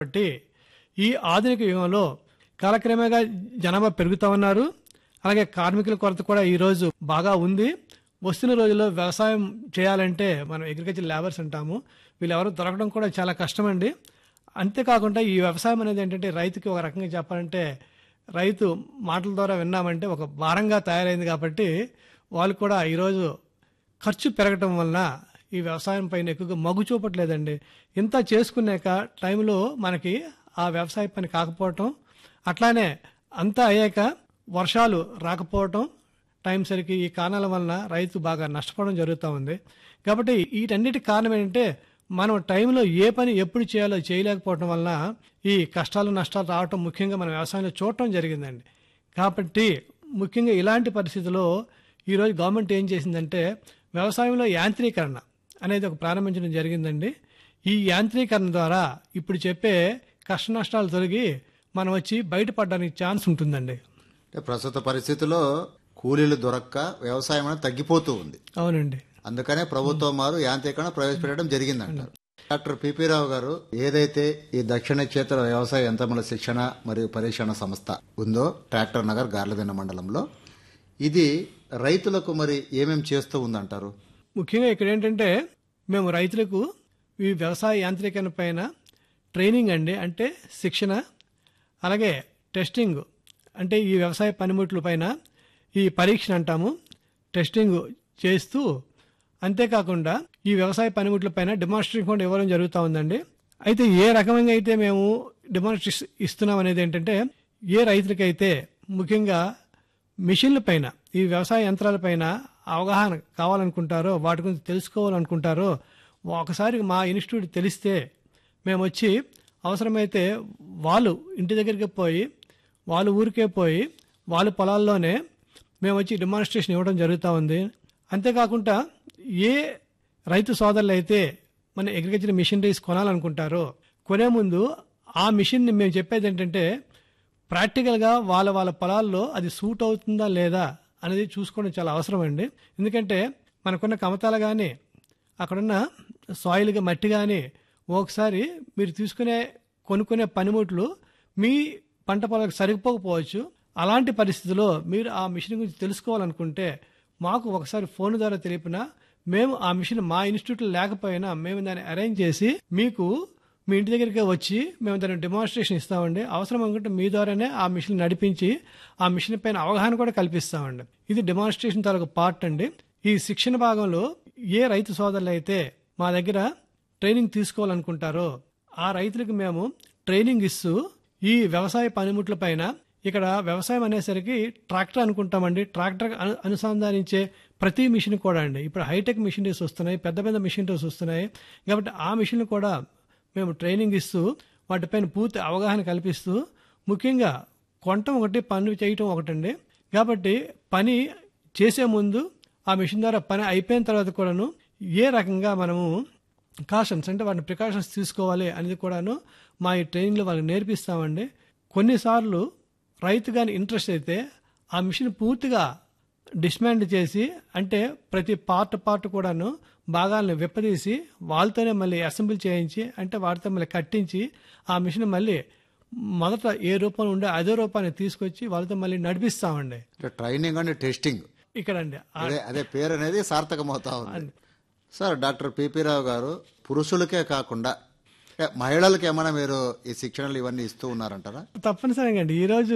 కాబట్టి ఈ ఆధునిక యుగంలో కాలక్రమేణా జనాభా పెరుగుతా ఉన్నారు. అలాగే కార్మికుల కొరత కూడా ఈరోజు బాగా ఉంది. వస్తున్న రోజుల్లో వ్యవసాయం చేయాలంటే మనం అగ్రికల్చర్ లేబర్స్ అంటాము, వీళ్ళెవరూ దొరకడం కూడా చాలా కష్టమండి. అంతేకాకుండా ఈ వ్యవసాయం అనేది ఏంటంటే రైతుకి ఒక రకంగా చెప్పాలంటే రైతు మాటల ద్వారా విన్నామంటే ఒక భారంగా తయారైంది. కాబట్టి వాళ్ళు కూడా ఈరోజు ఖర్చు పెరగటం వలన ఈ వ్యవసాయం పైన ఎక్కువగా మొగ్గు చూపట్లేదండి. ఇంత చేసుకున్నాక టైంలో మనకి ఆ వ్యవసాయ పని కాకపోవటం, అట్లానే అంతా అయ్యాక వర్షాలు రాకపోవటం టైం సరికి, ఈ కారణాల వలన రైతు బాగా నష్టపోవడం జరుగుతూ ఉంది. కాబట్టి వీటన్నిటి కారణం ఏంటంటే మనం టైంలో ఏ పని ఎప్పుడు చేయాలో చేయలేకపోవటం వలన ఈ కష్టాలు నష్టాలు రావటం ముఖ్యంగా మన వ్యవసాయంలో చూడటం జరిగిందండి. కాబట్టి ముఖ్యంగా ఇలాంటి పరిస్థితుల్లో ఈరోజు గవర్నమెంట్ ఏం చేసిందంటే వ్యవసాయంలో యాంత్రీకరణ అనేది ఒక ప్రారంభించడం జరిగిందండి. ఈ యాంత్రీకరణ ద్వారా ఇప్పుడు చెప్పే కష్ట నష్టాలు తొలగి మనం వచ్చి బయటపడడానికి ఛాన్స్ ఉంటుందండి. ప్రస్తుత పరిస్థితుల్లో కూలీలు దొరక్క వ్యవసాయం అనేది తగ్గిపోతూ ఉంది. అవునండి. అందుకనే ప్రభుత్వం వారు యాంత్రీకరణ ప్రవేశపెట్టడం జరిగిందంటారు. డాక్టర్ పిపి రావు గారు, ఏదైతే ఈ దక్షిణ క్షేత్ర వ్యవసాయ యంత్రముల శిక్షణ మరియు పరీక్షణ సంస్థ ఉందో ట్రాక్టర్ నగర్ గార్లదిన్న మండలంలో, ఇది రైతులకు మరి ఏమేమి చేస్తూ ఉందంటారు? ముఖ్యంగా ఇక్కడ ఏంటంటే మేము రైతులకు ఈ వ్యవసాయ యాంత్రీకరణ పైన ట్రైనింగ్ అండి, అంటే శిక్షణ, అలాగే టెస్టింగ్, అంటే ఈ వ్యవసాయ పనిముట్ల పైన ఈ పరీక్షను అంటాము, టెస్టింగ్ చేస్తూ, అంతేకాకుండా ఈ వ్యవసాయ పనిముట్ల పైన డెమాన్స్ట్రేషన్ కూడా ఇవ్వడం జరుగుతూ ఉందండి. అయితే ఏ రకంగా అయితే మేము డెమాన్స్ట్రేషన్ ఇస్తున్నాం అనేది ఏంటంటే ఏ రైతులకైతే ముఖ్యంగా మిషన్ల పైన, ఈ వ్యవసాయ యంత్రాల పైన అవగాహన కావాలనుకుంటారో, వాటి గురించి తెలుసుకోవాలనుకుంటారో, ఒకసారి మా ఇన్స్టిట్యూట్ తెలిస్తే మేము వచ్చి అవసరమైతే వాళ్ళు ఇంటి దగ్గరికి పోయి, వాళ్ళ ఊరికే పోయి, వాళ్ళ పొలాల్లోనే మేము వచ్చి డెమాన్స్ట్రేషన్ ఇవ్వడం జరుగుతూ ఉంది. అంతేకాకుండా ఏ రైతు సోదరులు అయితే మన అగ్రికల్చర్ మిషనరీస్ కొనాలనుకుంటారో, కొనే ముందు ఆ మిషన్ని మేము చెప్పేది ఏంటంటే ప్రాక్టికల్గా వాళ్ళ వాళ్ళ పొలాల్లో అది సూట్ అవుతుందా లేదా అనేది చూసుకోవడం చాలా అవసరం అండి. ఎందుకంటే మనకున్న కమతాలు కానీ, అక్కడున్న సాయిల్గా మట్టి కానీ, ఒకసారి మీరు కొనుక్కునే పనిముట్లు మీ పంట పొలాలకు సరిపోకపోవచ్చు. అలాంటి పరిస్థితుల్లో మీరు ఆ మిషన్ గురించి తెలుసుకోవాలనుకుంటే మాకు ఒకసారి ఫోన్ ద్వారా తెలిపినా మేము ఆ మిషన్ మా ఇన్స్టిట్యూట్లో లేకపోయినా మేము దాన్ని అరేంజ్ చేసి మీకు మీ ఇంటి దగ్గరికి వచ్చి మేము దాన్ని డెమాన్స్ట్రేషన్ ఇస్తామండి. అవసరం అనుకుంటే మీ ద్వారానే ఆ మిషన్ నడిపించి ఆ మిషన్ పైన అవగాహన కూడా కల్పిస్తామండి. ఇది డెమాన్స్ట్రేషన్ తాలూకు పార్ట్ అండి. ఈ శిక్షణ భాగంలో ఏ రైతు సోదరులు అయితే మా దగ్గర ట్రైనింగ్ తీసుకోవాలనుకుంటారో ఆ రైతులకు మేము ట్రైనింగ్ ఇస్తూ ఈ వ్యవసాయ పనిముట్ల పైన, ఇక్కడ వ్యవసాయం అనేసరికి ట్రాక్టర్ అనుకుంటామండి, ట్రాక్టర్ అనుసంధానించే ప్రతి మిషన్ కూడా అండి ఇప్పుడు హైటెక్ మిషనరీస్ వస్తున్నాయి, పెద్ద పెద్ద మిషనరీస్ వస్తున్నాయి. కాబట్టి ఆ మిషన్లు కూడా మేము ట్రైనింగ్ ఇస్తూ వాటిపైన పూర్తి అవగాహన కల్పిస్తూ, ముఖ్యంగా కొనటం ఒకటి, పనులు చేయటం ఒకటండి. కాబట్టి పని చేసే ముందు ఆ మిషన్ ద్వారా పని అయిపోయిన తర్వాత కూడాను ఏ రకంగా మనము కాషన్స్, అంటే వాటిని ప్రికాషన్స్ తీసుకోవాలి అనేది కూడాను మా ఈ ట్రైనింగ్లో వాళ్ళకి నేర్పిస్తామండి. కొన్నిసార్లు రైతు కానీ ఇంట్రెస్ట్ అయితే ఆ మిషన్ పూర్తిగా డిస్మాండ్ చేసి, అంటే ప్రతి పార్ట్ కూడాను భాగాలను విప్పదీసి వాళ్ళతోనే మళ్ళీ అసెంబ్లీ చేయించి, అంటే వాటితో మళ్ళీ కట్టించి ఆ మిషన్ మళ్ళీ మొదట ఏ రూపంలో ఉండే అదే రూపాన్ని తీసుకొచ్చి వాళ్ళతో మళ్ళీ నడిపిస్తామండి. ట్రైనింగ్ అండ్ టెస్టింగ్ ఇక్కడండి అదే పేరు అనేది సార్థకమవుతా ఉంది. సార్, డాక్టర్ పిపి రావు గారు, పురుషులకే కాకుండా మహిళలకు ఏమైనా మీరు ఈ శిక్షణలు ఇవన్నీ ఇస్తూ ఉన్నారంటారా? తప్పనిసరిగా అండి. ఈరోజు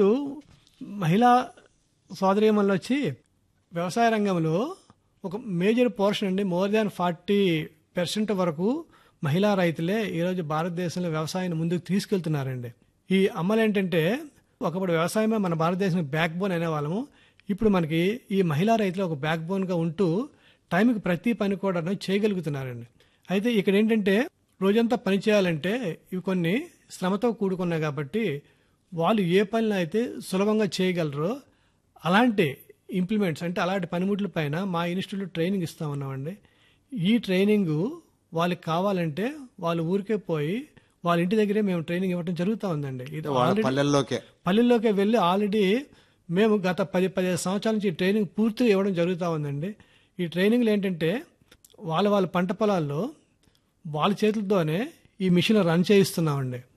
మహిళా సోదరీమణులు వచ్చి వ్యవసాయ రంగంలో ఒక మేజర్ పోర్షన్ అండి, మోర్ దాన్ 40% వరకు మహిళా రైతులే ఈరోజు భారతదేశంలో వ్యవసాయాన్ని ముందుకు తీసుకెళ్తున్నారండి. ఈ అమ్మలు ఏంటంటే ఒకప్పుడు వ్యవసాయమే మన భారతదేశం బ్యాక్ బోన్ అనేవాళ్ళము. ఇప్పుడు మనకి ఈ మహిళా రైతులు ఒక బ్యాక్ బోన్గా ఉంటూ టైంకి ప్రతి పని కూడా చేయగలుగుతున్నారండి. అయితే ఇక్కడ ఏంటంటే రోజంతా పని చేయాలంటే ఇవి కొన్ని శ్రమతో కూడుకున్నాయి. కాబట్టి వాళ్ళు ఏ పనిలో అయితే సులభంగా చేయగలరో అలాంటి ఇంప్లిమెంట్స్, అంటే అలాంటి పనిముట్ల పైన మా ఇన్స్టిట్యూట్లో ట్రైనింగ్ ఇస్తా ఉన్నామండి. ఈ ట్రైనింగ్ వాళ్ళకి కావాలంటే వాళ్ళ ఊరికే పోయి వాళ్ళ ఇంటి దగ్గరే మేము ట్రైనింగ్ ఇవ్వడం జరుగుతూ ఉందండి. ఇది పల్లెల్లోకే వెళ్ళి ఆల్రెడీ మేము గత 10-15 సంవత్సరాల నుంచి ట్రైనింగ్ పూర్తిగా ఇవ్వడం జరుగుతూ ఉందండి. ఈ ట్రైనింగ్లు ఏంటంటే వాళ్ళ పంట పొలాల్లో వాళ్ళ చేతులతోనే ఈ మిషన్ రన్ చేయిస్తున్నామండి.